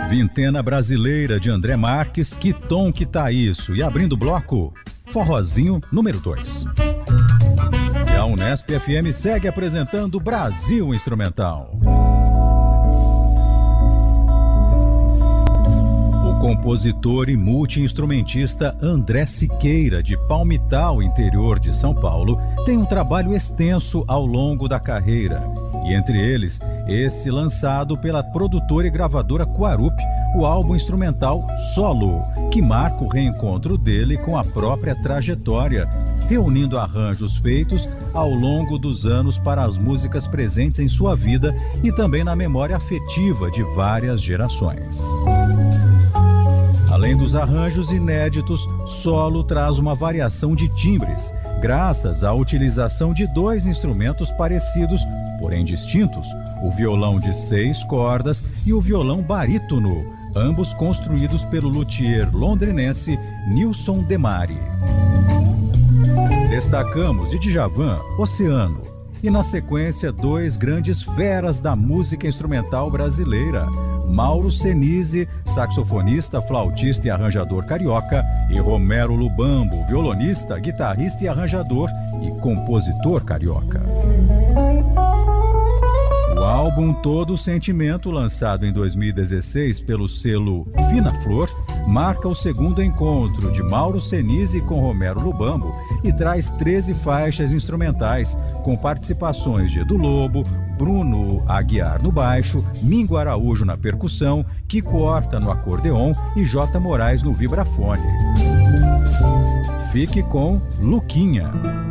Vintena Brasileira de André Marques, Que Tom Que Tá Isso? E abrindo o bloco, Forrozinho número 2. E a Unesp FM segue apresentando Brasil Instrumental. O compositor e multi-instrumentista André Siqueira, de Palmital, interior de São Paulo, tem um trabalho extenso ao longo da carreira. E entre eles, esse lançado pela produtora e gravadora Quarup, o álbum instrumental Solo, que marca o reencontro dele com a própria trajetória, reunindo arranjos feitos ao longo dos anos para as músicas presentes em sua vida e também na memória afetiva de várias gerações. Além dos arranjos inéditos, Solo traz uma variação de timbres, graças à utilização de dois instrumentos parecidos, porém distintos, o violão de 6 cordas e o violão barítono, ambos construídos pelo luthier londrinense Nilson Demari. Destacamos de Djavan, Oceano, e na sequência 2 grandes feras da música instrumental brasileira, Mauro Senise, saxofonista, flautista e arranjador carioca, e Romero Lubambo, violonista, guitarrista e arranjador e compositor carioca. O álbum Todo Sentimento, lançado em 2016 pelo selo Fina Flor, marca o segundo encontro de Mauro Senise com Romero Lubambo e traz 13 faixas instrumentais, com participações de Edu Lobo, Bruno Aguiar no baixo, Mingo Araújo na percussão, Kiko Horta no acordeon e J. Moraes no vibrafone. Fique com Luquinha.